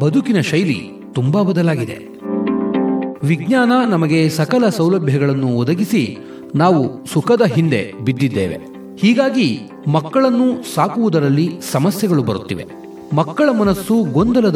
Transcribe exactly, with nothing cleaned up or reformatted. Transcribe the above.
ಬದುಕಿನ ಶೈಲಿ ತುಂಬಾ ಬದಲಾಗಿದೆ. ವಿಜ್ಞಾನ ನಮಗೆ ಸಕಲ ಸೌಲಭ್ಯಗಳನ್ನು ಒದಗಿಸಿ ನಾವು ಸುಖದ ಹಿಂದೆ ಬಿದ್ದಿದ್ದೇವೆ. ಹೀಗಾಗಿ ಮಕ್ಕಳನ್ನು ಸಾಕುವುದರಲ್ಲಿ ಸಮಸ್ಯೆಗಳು ಬರುತ್ತಿವೆ. ಮಕ್ಕಳ ಮನಸ್ಸು ಗೊಂದಲದ